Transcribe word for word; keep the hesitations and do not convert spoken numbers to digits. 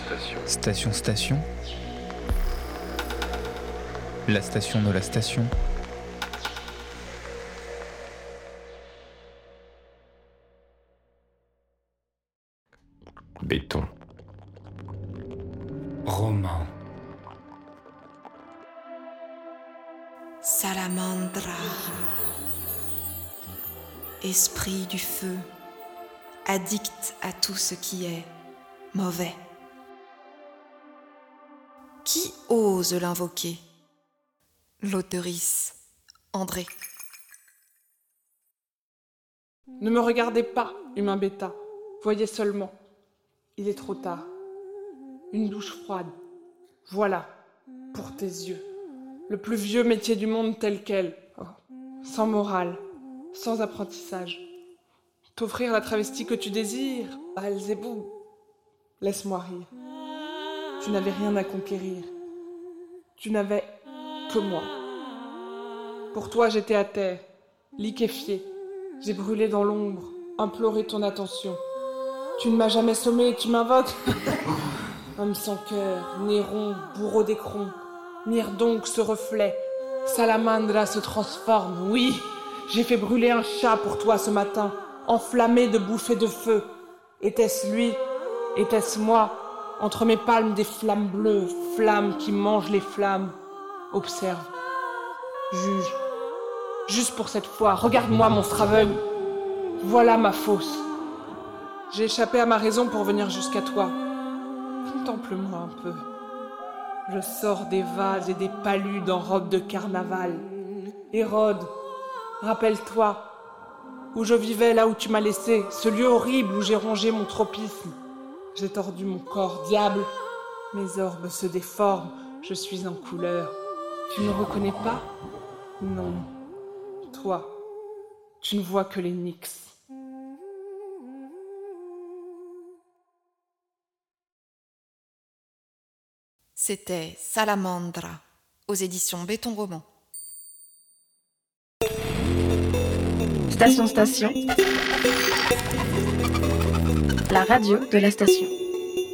Station Station. La station de la station. Béton. Roman. Salamandra. Esprit du feu, addict à tout ce qui est mauvais. Qui ose l'invoquer? L'auteurice, André. Ne me regardez pas, humain bêta. Voyez seulement. Il est trop tard. Une douche froide. Voilà, pour tes yeux. Le plus vieux métier du monde tel quel. Oh, sans morale, sans apprentissage. T'offrir la travestie que tu désires, Baal-Zéboub. Laisse-moi rire. Tu n'avais rien à conquérir. Tu n'avais que moi. Pour toi, j'étais à terre, liquéfié. J'ai brûlé dans l'ombre, imploré ton attention. Tu ne m'as jamais sommé, tu m'invoques. Homme sans cœur, Néron, bourreau d'écron. Mire donc ce reflet. Salamandra se transforme, oui. J'ai fait brûler un chat pour toi ce matin, enflammé de bouffées de feu. Était-ce lui? Était-ce moi? Entre mes palmes des flammes bleues, flammes qui mangent les flammes. Observe. Juge. Juste pour cette fois, regarde-moi, monstre aveugle. Voilà ma fosse. J'ai échappé à ma raison pour venir jusqu'à toi. Contemple-moi un peu. Je sors des vases et des paludes en robe de carnaval. Hérode, rappelle-toi, où je vivais là où tu m'as laissé, ce lieu horrible où j'ai rongé mon tropisme. J'ai tordu mon corps, diable. Mes orbes se déforment, je suis en couleur. Tu ne reconnais pas? Non. Toi, tu ne vois que les nix. C'était Salamandra, aux éditions Béton Roman. Station Station. La radio de la station.